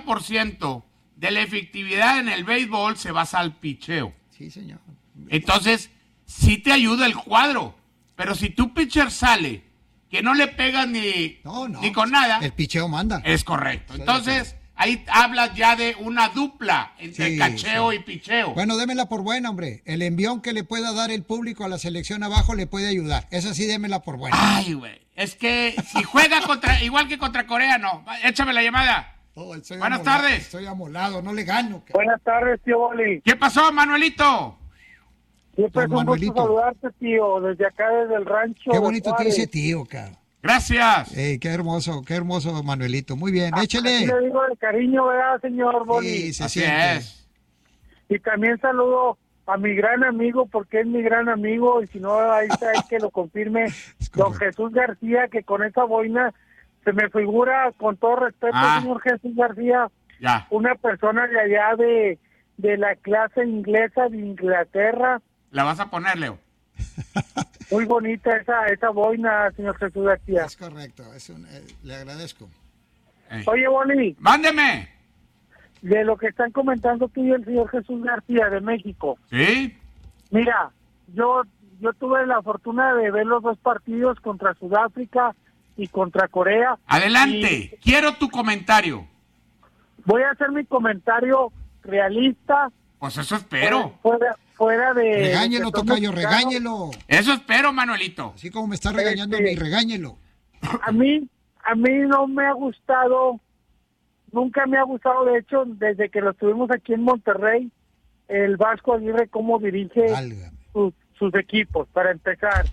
80% de la efectividad en el béisbol se basa al picheo. Sí, señor. Entonces, sí te ayuda el cuadro. Pero si tu pitcher sale que no le pegas ni con nada. El picheo manda. Es correcto. Entonces, ahí hablas ya de una dupla entre cacheo y picheo. Bueno, démela por buena, hombre. El envión que le pueda dar el público a la selección abajo le puede ayudar. Esa sí, démela por buena. Ay, güey. Es que si juega igual que contra Corea, no. Échame la llamada. Buenas tardes. Estoy amolado, no le gano. Buenas tardes, tío Boli. ¿Qué pasó, Manuelito? Siempre es un gusto saludarte, tío, desde acá, desde el rancho. Qué bonito te dice tío, cabrón. Gracias. Qué hermoso, Manuelito. Muy bien, échale. Así le digo de cariño, ¿verdad, señor Boli? Sí, Así es. Y también saludo a mi gran amigo, porque es mi gran amigo, y si no, ahí está el que lo confirme, don Jesús García, que con esa boina se me figura, con todo respeto, señor Jesús García, una persona de allá de la clase inglesa de Inglaterra. ¿La vas a poner, Leo? Muy bonita esa boina, señor Jesús García. Es correcto, le agradezco. Oye, Boli. Mándeme. De lo que están comentando tú y el señor Jesús García de México. Sí. Mira, yo tuve la fortuna de ver los dos partidos contra Sudáfrica y contra Corea. Adelante, quiero tu comentario. Voy a hacer mi comentario realista. Pues eso espero. Fuera de... Regáñelo, tocayo, regáñelo. Eso espero, Manuelito. Así como me está regañando a mí, regáñelo. A mí no me ha gustado, nunca me ha gustado, de hecho, desde que lo tuvimos aquí en Monterrey, el Vasco Aguirre, cómo dirige sus equipos, para empezar.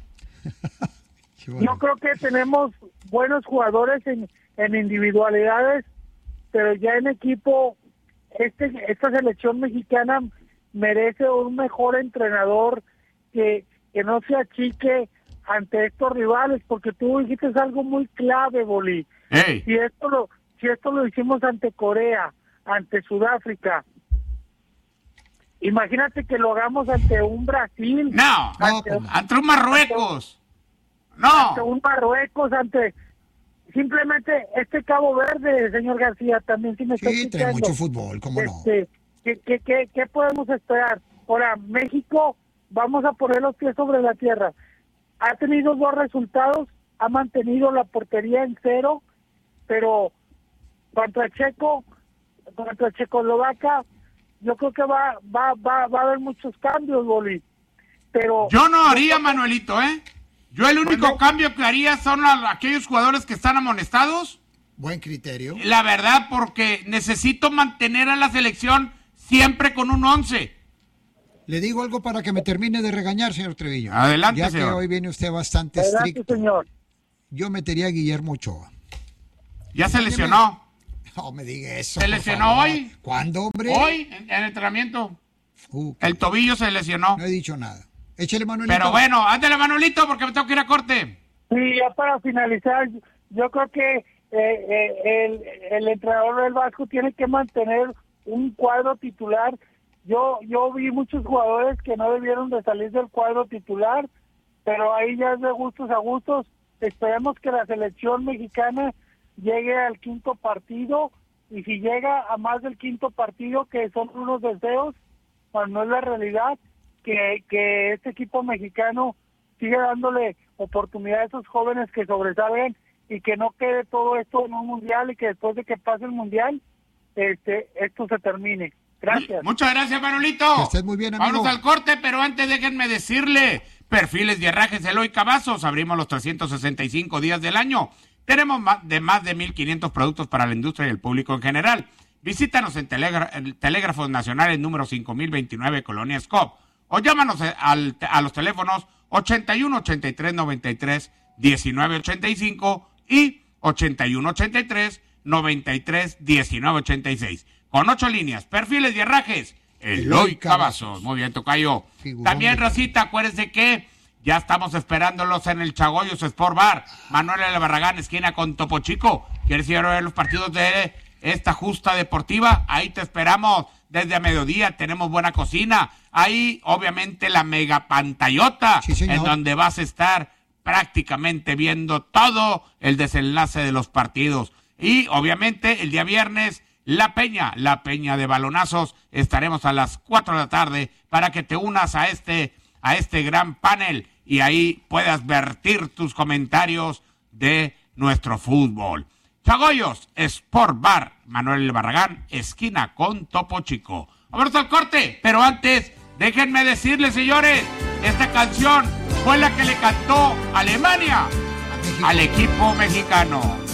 Yo creo que tenemos buenos jugadores en individualidades, pero ya en equipo, esta selección mexicana merece un mejor entrenador que no se achique ante estos rivales, porque tú dijiste algo muy clave, Boli. Hey. Si esto lo hicimos ante Corea, ante Sudáfrica, imagínate que lo hagamos ante un Brasil. No, ante un Marruecos. Ante un Marruecos, simplemente este Cabo Verde, señor García, también sí me está escuchando. Tiene mucho fútbol, ¿cómo no? ¿Qué podemos esperar? Ahora, México, vamos a poner los pies sobre la tierra. Ha tenido 2 resultados, ha mantenido la portería en 0, pero contra Checoslovaquia, yo creo que va a haber muchos cambios, Boli. Pero yo no haría, Manuelito, Yo el único cambio que haría son aquellos jugadores que están amonestados. Buen criterio. La verdad, porque necesito mantener a la selección siempre con un 11. Le digo algo para que me termine de regañar, señor Treviño. Adelante, ya señor. Ya que hoy viene usted bastante estricto. Señor. Yo metería a Guillermo Ochoa. Ya se lesionó. No me diga eso. ¿Se lesionó hoy? ¿Cuándo, hombre? Hoy, en entrenamiento. El tobillo se lesionó. No he dicho nada. Échale, Manuelito. Pero bueno, ándale, Manuelito, porque me tengo que ir a corte. Sí, ya para finalizar, yo creo que el entrenador del Vasco tiene que mantener un cuadro titular. Yo vi muchos jugadores que no debieron de salir del cuadro titular, pero ahí ya es de gustos a gustos. Esperemos que la selección mexicana llegue al 5º partido, y si llega a más del 5º partido, que son unos deseos, pues no es la realidad, que este equipo mexicano siga dándole oportunidad a esos jóvenes que sobresalen, y que no quede todo esto en un mundial, y que después de que pase el mundial, esto se termine. Gracias. Muchas gracias, Manolito. Que estés muy bien, amigo. Vamos al corte, pero antes déjenme decirle, Perfiles y Herrajes Eloy Cavazos, abrimos los 365 días del año. Tenemos más de 1,500 productos para la industria y el público en general. Visítanos en Telégrafos Nacionales número 5029, Colonia Scop, o llámanos a los teléfonos 81 83 93 19 85 y 81 83 93 19 86. Con 8 líneas, Perfiles y Herrajes Eloy Cavazos. Muy bien, tocayo. También, racita, acuérdense que ya estamos esperándolos en el Chagoyos Sport Bar, Manuel L. Barragán, esquina con Topo Chico. ¿Quieres ir a ver los partidos de esta justa deportiva? Ahí te esperamos desde a mediodía. Tenemos buena cocina. Ahí, obviamente, la mega pantallota, en donde vas a estar prácticamente viendo todo el desenlace de los partidos. Y, obviamente, el día viernes, La Peña de balonazos. Estaremos a las 4 de la tarde para que te unas a este gran panel y ahí puedas vertir tus comentarios de nuestro fútbol. Chagoyos, Sport Bar, Manuel Barragán, esquina con Topo Chico. Vamos al corte, pero antes, déjenme decirles, señores, esta canción fue la que le cantó Alemania al equipo mexicano.